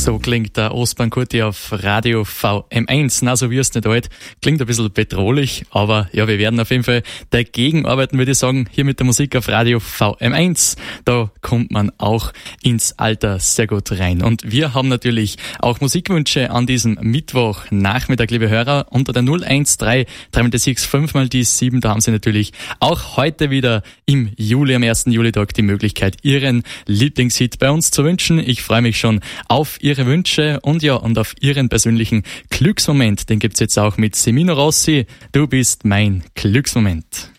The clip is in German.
So klingt der Ostbahn Kurti auf Radio VM1. Na, so wie es nicht alt. Klingt ein bisschen bedrohlich, aber ja, wir werden auf jeden Fall dagegen arbeiten, würde ich sagen, hier mit der Musik auf Radio VM1. Da kommt man auch ins Alter sehr gut rein. Und wir haben natürlich auch Musikwünsche an diesem Mittwochnachmittag, liebe Hörer, unter der 013 3x6 5x7. Da haben Sie natürlich auch heute wieder im Juli, am 1. Julitag, die Möglichkeit, Ihren Lieblingshit bei uns zu wünschen. Ich freue mich schon auf Ihre Wünsche und auf Ihren persönlichen Glücksmoment. Den gibt's jetzt auch mit Semino Rossi. Du bist mein Glücksmoment.